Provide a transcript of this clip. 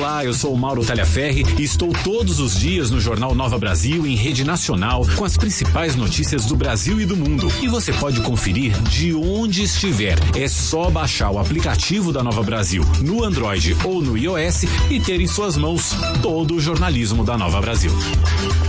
Olá, eu sou o Mauro Talhaferri e estou todos os dias no Jornal Nova Brasil em rede nacional com as principais notícias do Brasil e do mundo. E você pode conferir de onde estiver. É só baixar o aplicativo da Nova Brasil no Android ou no iOS e ter em suas mãos todo o jornalismo da Nova Brasil.